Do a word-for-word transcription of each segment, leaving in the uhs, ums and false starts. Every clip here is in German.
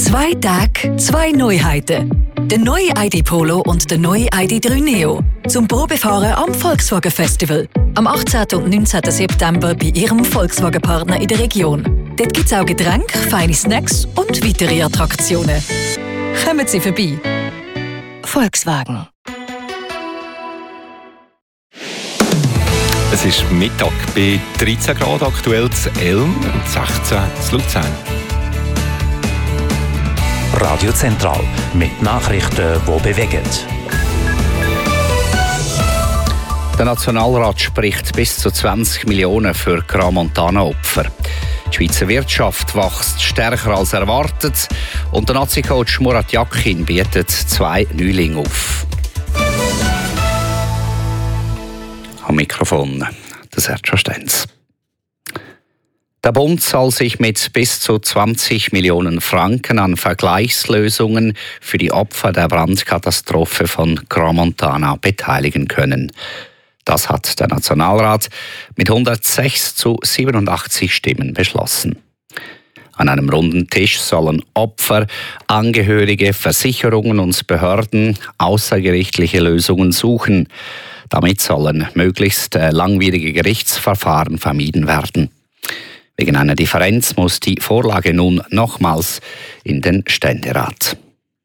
Zwei Tage, zwei Neuheiten. Der neue I D Polo und der neue I D drei Neo. Zum Probefahren am Volkswagen Festival. Am achtzehnten und neunzehnten September bei Ihrem Volkswagen-Partner in der Region. Dort gibt es auch Getränke, feine Snacks und weitere Attraktionen. Kommen Sie vorbei. Volkswagen. Es ist Mittag bei dreizehn Grad aktuell zu Elm und sechzehn zu Luzern. Radio Zentral mit Nachrichten, die bewegen. Der Nationalrat spricht bis zu zwanzig Millionen für Crans-Montana-Opfer. Die Schweizer Wirtschaft wächst stärker als erwartet und der Nazi-Coach Murat Yakin bietet zwei Neulinge auf. Am Mikrofon der Sergio Stenz. Der Bund soll sich mit bis zu zwanzig Millionen Franken an Vergleichslösungen für die Opfer der Brandkatastrophe von Crans-Montana beteiligen können. Das hat der Nationalrat mit hundertsechs zu siebenundachtzig Stimmen beschlossen. An einem runden Tisch sollen Opfer, Angehörige, Versicherungen und Behörden außergerichtliche Lösungen suchen. Damit sollen möglichst langwierige Gerichtsverfahren vermieden werden. Wegen einer Differenz muss die Vorlage nun nochmals in den Ständerat.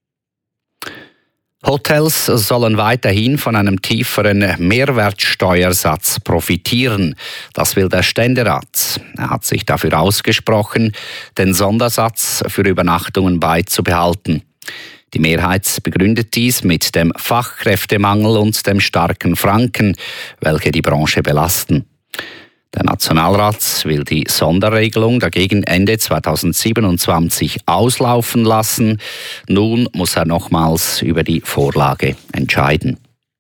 Hotels sollen weiterhin von einem tieferen Mehrwertsteuersatz profitieren. Das will der Ständerat. Er hat sich dafür ausgesprochen, den Sondersatz für Übernachtungen beizubehalten. Die Mehrheit begründet dies mit dem Fachkräftemangel und dem starken Franken, welche die Branche belasten. Der Nationalrat will die Sonderregelung dagegen Ende zweitausendsiebenundzwanzig auslaufen lassen. Nun muss er nochmals über die Vorlage entscheiden.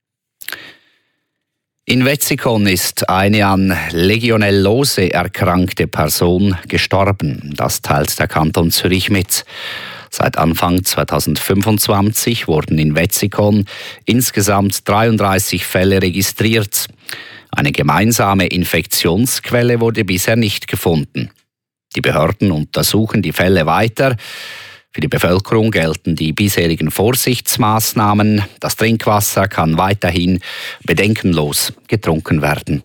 In Wetzikon ist eine an Legionellose erkrankte Person gestorben. Das teilt der Kanton Zürich mit. Seit Anfang zweitausendfünfundzwanzig wurden in Wetzikon insgesamt dreiunddreißig Fälle registriert. Eine gemeinsame Infektionsquelle wurde bisher nicht gefunden. Die Behörden untersuchen die Fälle weiter. Für die Bevölkerung gelten die bisherigen Vorsichtsmaßnahmen. Das Trinkwasser kann weiterhin bedenkenlos getrunken werden.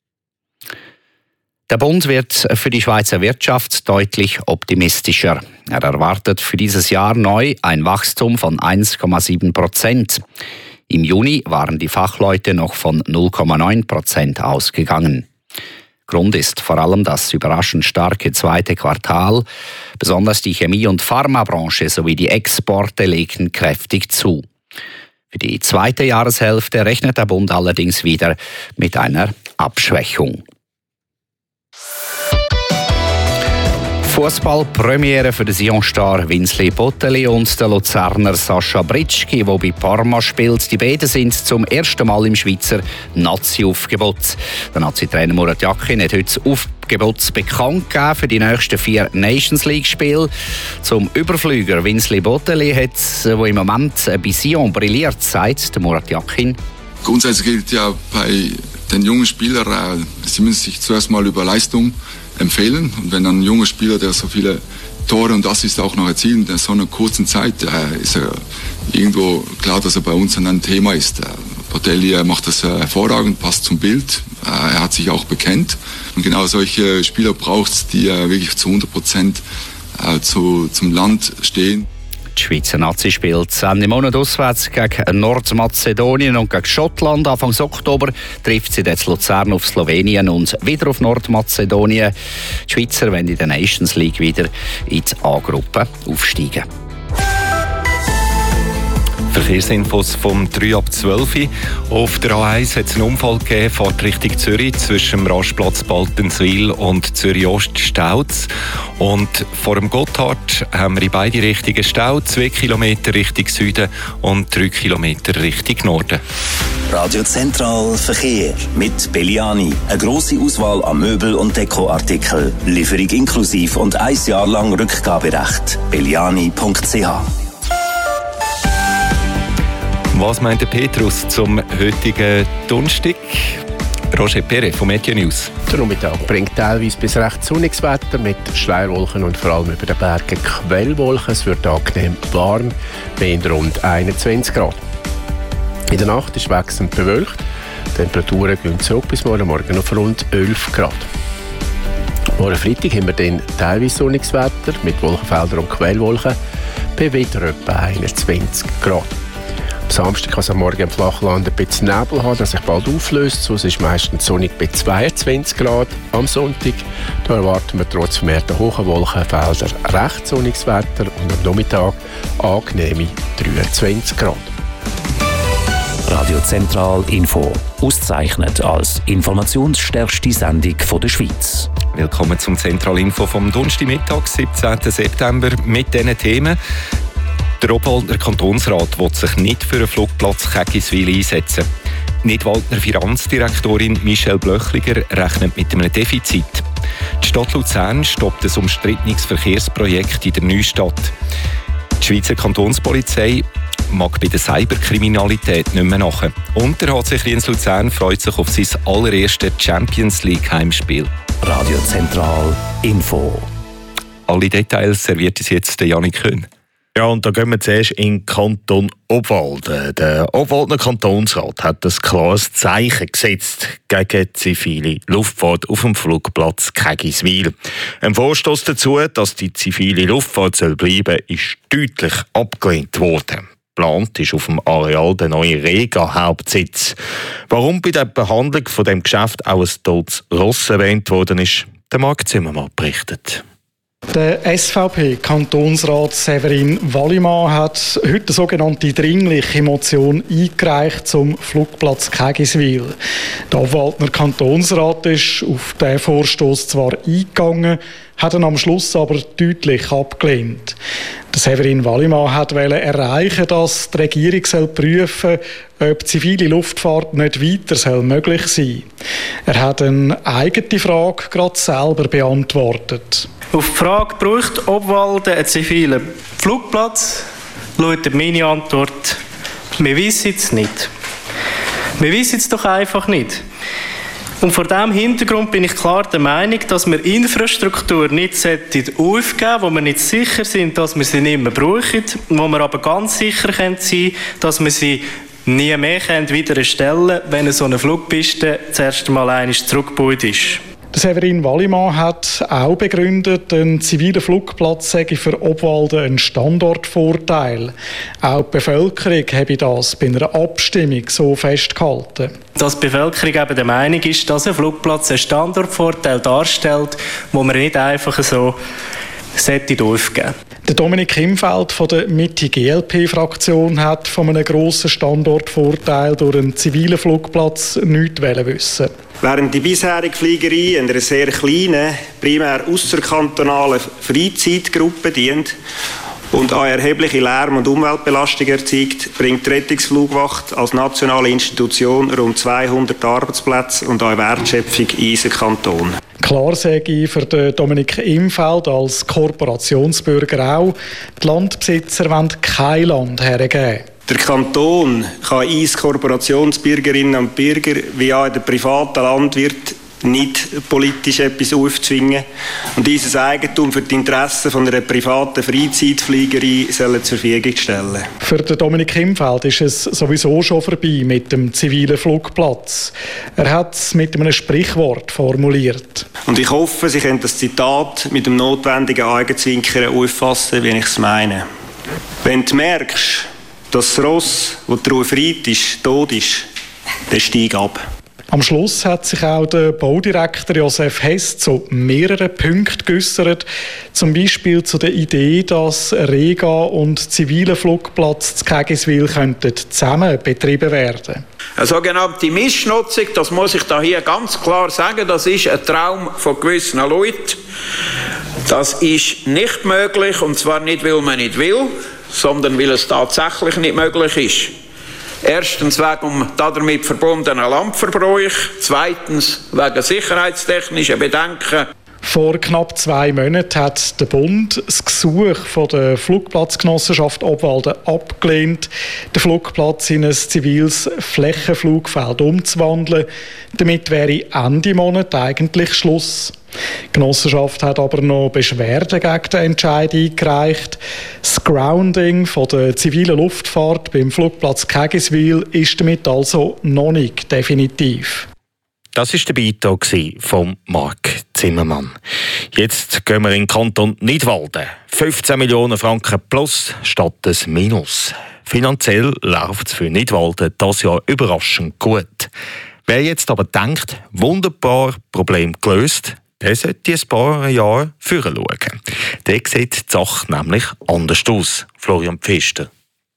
Der Bund wird für die Schweizer Wirtschaft deutlich optimistischer. Er erwartet für dieses Jahr neu ein Wachstum von eins Komma sieben Prozent. Im Juni waren die Fachleute noch von null Komma neun Prozent ausgegangen. Grund ist vor allem das überraschend starke zweite Quartal. Besonders die Chemie- und Pharmabranche sowie die Exporte legten kräftig zu. Für die zweite Jahreshälfte rechnet der Bund allerdings wieder mit einer Abschwächung. Fußballpremiere für den Sion-Star Winsley Botteli und der Luzerner Sascha Britschki, der bei Parma spielt. Die beiden sind zum ersten Mal im Schweizer Nazi-Aufgebot. Der Nazi-Trainer Murat Yakin hat heute das Aufgebot bekannt gegeben für die nächsten vier Nations League-Spiele. Zum Überflüger Winsley Botteli, der im Moment bei Sion brilliert, sagt der Murat Yakin. Grundsätzlich gilt ja bei den jungen Spielern, sie müssen sich zuerst mal über Leistung empfehlen. Und wenn ein junger Spieler, der so viele Tore und Assists auch noch erzielt, in so einer kurzen Zeit, äh, ist er irgendwo klar, dass er bei uns ein Thema ist. Äh, Botteli äh, macht das äh, hervorragend, passt zum Bild. Äh, er hat sich auch bekennt. Und genau solche Spieler braucht es, die äh, wirklich zu hundert Prozent äh, zu, zum Land stehen. Die Schweizer Nazi spielt Ende Monat auswärts gegen Nordmazedonien und gegen Schottland. Anfang Oktober trifft sie jetzt Luzern auf Slowenien und wieder auf Nordmazedonien. Die Schweizer wollen in der Nations League wieder in die A-Gruppe aufsteigen. Verkehrsinfos vom drei ab zwölf. Auf der A eins hat es einen Unfall gegeben, fährt Richtung Zürich zwischen dem Rastplatz Baltenswil und Zürich-Ost-Stauz. Und vor dem Gotthard haben wir in beide Richtungen Stau, zwei Kilometer Richtung Süden und drei Kilometer Richtung Norden. Radio Zentral Verkehr mit Belliani. Eine grosse Auswahl an Möbel- und Dekoartikeln. Lieferung inklusiv und ein Jahr lang Rückgaberecht. belliani punkt c h. Was meint der Petrus zum heutigen Donnerstag? Roger Perret von Meteo News. Der Nachmittag bringt teilweise bis recht sonniges Wetter mit Schleierwolken und vor allem über den Bergen Quellwolken. Es wird angenehm warm, bei rund einundzwanzig Grad. In der Nacht ist wechselnd bewölkt. Die Temperaturen gehen zurück bis morgen Morgen auf rund elf Grad. Morgen Freitag haben wir dann teilweise sonniges Wetter mit Wolkenfeldern und Quellwolken bei wieder etwa einundzwanzig Grad. Am Samstag kann es am Morgen im Flachland ein bisschen Nebel haben, das sich bald auflöst. Sonst ist meistens sonnig bei zweiundzwanzig Grad. Am Sonntag da erwarten wir trotz vermehrter hohen Wolkenfelder recht sonniges Wetter und am Nachmittag angenehme dreiundzwanzig Grad. Radio Zentral Info, ausgezeichnet als informationsstärkste Sendung der Schweiz. Willkommen zum Zentral Info vom Donnerstagmittag, siebzehnten September, mit diesen Themen. Der Obwaldner Kantonsrat will sich nicht für einen Flugplatz Kägiswil einsetzen. Die Nidwaldner Finanzdirektorin Michelle Blöchliger rechnet mit einem Defizit. Die Stadt Luzern stoppt ein umstrittenes Verkehrsprojekt in der Neustadt. Die Schweizer Kantonspolizei mag bei der Cyberkriminalität nicht mehr nach. Und der H C Kriens Luzern freut sich auf sein allererstes Champions League Heimspiel. Radio Zentral Info. Alle Details serviert uns jetzt Janik Köhn. Ja, und da gehen wir zuerst in den Kanton Obwalden. Der Obwaldner Kantonsrat hat ein klares Zeichen gesetzt gegen zivile Luftfahrt auf dem Flugplatz Kägiswil. Ein Vorstoß dazu, dass die zivile Luftfahrt soll bleiben, ist deutlich abgelehnt worden. Geplant ist auf dem Areal der neue Rega-Hauptsitz. Warum bei der Behandlung von dem Geschäft auch ein totes Ross erwähnt worden ist, der Marc Zimmermann berichtet. Der S V P-Kantonsrat Severin Wallimann hat heute eine sogenannte dringliche Motion eingereicht zum Flugplatz Kägiswil. Der Obwaldner Kantonsrat ist auf diesen Vorstoß zwar eingegangen, hat ihn am Schluss aber deutlich abgelehnt. Der Severin Wallimann hat erreichen, dass die Regierung soll prüfen soll, ob zivile Luftfahrt nicht weiter soll möglich sein soll. Er hat eine eigene Frage gerade selber beantwortet. Auf die Frage, braucht Obwalden einen zivilen Flugplatz, lautet meine Antwort, wir wissen es nicht. Wir wissen es doch einfach nicht. Und vor diesem Hintergrund bin ich klar der Meinung, dass wir Infrastruktur nicht aufgeben sollten, wo wir nicht sicher sind, dass wir sie nicht mehr brauchen, wo wir aber ganz sicher sein können, dass wir sie nie mehr wieder erstellen können, wenn so eine Flugpiste das erste Mal einmal zurückgebaut ist. Severin Wallimann hat auch begründet, ein ziviler Flugplatz sei für Obwalden ein Standortvorteil. Auch die Bevölkerung habe das bei einer Abstimmung so festgehalten. Dass die Bevölkerung eben der Meinung ist, dass ein Flugplatz einen Standortvorteil darstellt, wo man nicht einfach so sollte aufgeben. Der Dominik Kimfeld von der Mitte G L P-Fraktion hat von einem grossen Standortvorteil durch einen zivilen Flugplatz nichts wissen. Während die bisherige Fliegerei einer sehr kleinen, primär ausserkantonalen Freizeitgruppe dient und eine erhebliche Lärm- und Umweltbelastung erzeugt, bringt die Rettungsflugwacht als nationale Institution rund zweihundert Arbeitsplätze und eine Wertschöpfung in unseren Kanton. Klar sage für den Dominik Imfeld als Kooperationsbürger auch, die Landbesitzer wollen kein Land hergeben. Der Kanton kann uns Kooperationsbürgerinnen und Bürger wie auch der private Landwirt nicht politisch etwas aufzwingen und unser Eigentum für die Interessen von einer privaten Freizeitfliegerei sollen zur Verfügung stellen. Für den Dominik Imfeld ist es sowieso schon vorbei mit dem zivilen Flugplatz. Er hat es mit einem Sprichwort formuliert. Und ich hoffe, Sie können das Zitat mit dem notwendigen Augenzwinkern auffassen, wie ich es meine. Wenn du merkst, dass das Ross, das darauf reitet, tot ist, dann steig ab. Am Schluss hat sich auch der Baudirektor Josef Hess zu mehreren Punkten geäussert. Zum Beispiel zu der Idee, dass Rega und ziviler Flugplatz zu Kägiswil zusammen betrieben werden. Eine sogenannte Mischnutzung, das muss ich da hier ganz klar sagen, das ist ein Traum von gewissen Leuten. Das ist nicht möglich, und zwar nicht, weil man nicht will, sondern weil es tatsächlich nicht möglich ist. Erstens wegen damit verbundenen Landverbrauch, zweitens wegen sicherheitstechnischen Bedenken. Vor knapp zwei Monaten hat der Bund das Gesuch von der Flugplatzgenossenschaft Obwalden abgelehnt, den Flugplatz in ein ziviles Flächenflugfeld umzuwandeln. Damit wäre Ende Monat eigentlich Schluss. Die Genossenschaft hat aber noch Beschwerden gegen den Entscheid eingereicht. Das Grounding von der zivilen Luftfahrt beim Flugplatz Kägiswil ist damit also noch nicht definitiv. Das war der Beitrag von Marc Zimmermann. Jetzt gehen wir in den Kanton Nidwalden. fünfzehn Millionen Franken plus statt des Minus. Finanziell läuft es für Nidwalden dieses Jahr überraschend gut. Wer jetzt aber denkt, wunderbar, Problem gelöst, der sollte ein paar Jahre vorher schauen. Der sieht die Sache nämlich anders aus. Florian Pfister.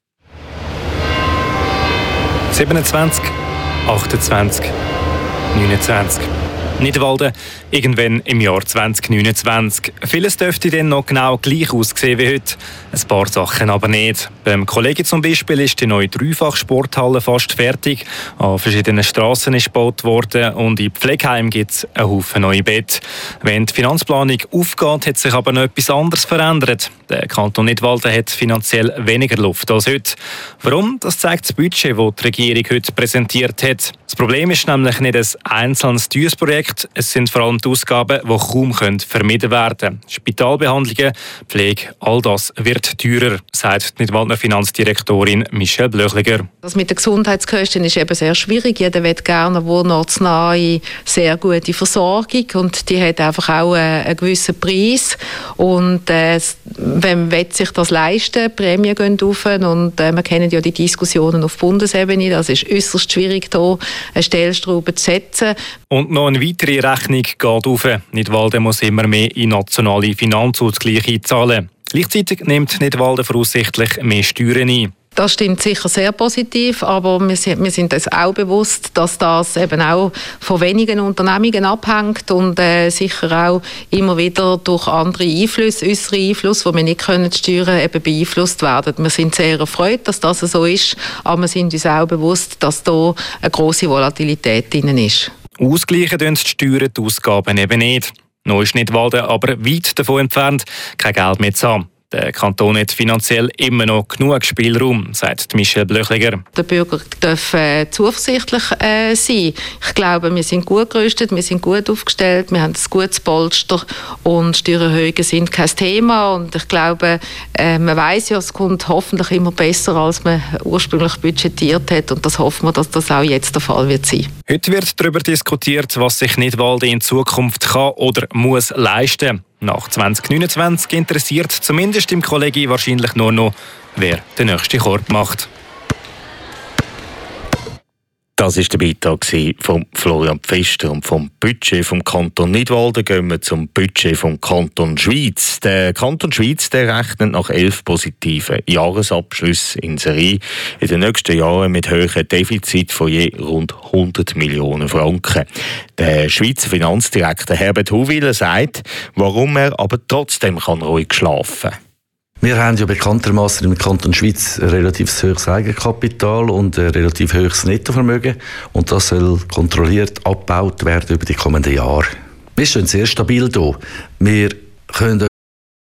siebenundzwanzig, achtundzwanzig, neunundzwanzig. Nidwalden, irgendwann im Jahr zwanzig neunundzwanzig. Vieles dürfte dann noch genau gleich aussehen wie heute. Ein paar Sachen aber nicht. Beim Kollegen zum Beispiel ist die neue Dreifach-Sporthalle fast fertig. An verschiedenen Strassen ist gebaut worden und in Pflegeheimen gibt es einen Haufen neue Betten. Wenn die Finanzplanung aufgeht, hat sich aber noch etwas anderes verändert. Der Kanton Nidwalden hat finanziell weniger Luft als heute. Warum? Das zeigt das Budget, das die Regierung heute präsentiert hat. Das Problem ist nämlich nicht ein einzelnes teures Projekt. Es sind vor allem die Ausgaben, die kaum vermieden werden können. Spitalbehandlungen, Pflege, all das wird teurer, sagt die Nidwaldner Finanzdirektorin Michelle Blöchliger. Das mit den Gesundheitskosten ist eben sehr schwierig. Jeder will gerne wohnortsnahe, sehr gute Versorgung und die hat einfach auch einen gewissen Preis. Und äh, wenn man sich das leisten will, die Prämien gehen rauf und äh, wir kennen ja die Diskussionen auf Bundesebene. Das ist äußerst schwierig, hier eine Stellschraube zu setzen. Und noch eine weitere Rechnung geht auf. Nidwalden muss immer mehr in nationale Finanzausgleiche einzahlen. Gleichzeitig nimmt Nidwalden voraussichtlich mehr Steuern ein. Das stimmt sicher sehr positiv, aber wir sind, wir sind uns auch bewusst, dass das eben auch von wenigen Unternehmungen abhängt und äh, sicher auch immer wieder durch andere Einflüsse, äußere Einflüsse, die wir nicht können steuern, eben beeinflusst werden. Wir sind sehr erfreut, dass das so ist, aber wir sind uns auch bewusst, dass da eine grosse Volatilität drin ist. Ausgleichen tun die Steuern die Ausgaben eben nicht. Noch ist Nidwalden aber weit davon entfernt, kein Geld mehr zu haben. Der Kanton hat finanziell immer noch genug Spielraum, sagt Michelle Blöchliger. Der Bürger darf äh, zuversichtlich äh, sein. Ich glaube, wir sind gut gerüstet, wir sind gut aufgestellt, wir haben ein gutes Polster und Steuererhöhungen sind kein Thema. Und ich glaube, äh, man weiss ja, es kommt hoffentlich immer besser, als man ursprünglich budgetiert hat. Und das hoffen wir, dass das auch jetzt der Fall wird sein. Heute wird darüber diskutiert, was sich Nidwalden in Zukunft kann oder muss leisten. Nach zwanzig neunundzwanzig interessiert zumindest im Kollegi wahrscheinlich nur noch, wer den nächsten Korb macht. Das war der Beitrag von Florian Pfister. Und vom Budget vom Kanton Nidwalden gehen wir zum Budget vom Kanton Schwyz. Der Kanton Schwyz der rechnet nach elf positiven Jahresabschlüssen in Serie in den nächsten Jahren mit höheren Defizit von je rund hundert Millionen Franken. Der Schweizer Finanzdirektor Herbert Huwiler sagt, warum er aber trotzdem kann ruhig schlafen kann. Wir haben ja bekanntermaßen im Kanton Schwyz ein relativ hohes Eigenkapital und ein relativ hohes Nettovermögen. Und das soll kontrolliert abgebaut werden über die kommenden Jahre. Wir stehen sehr stabil da. Wir können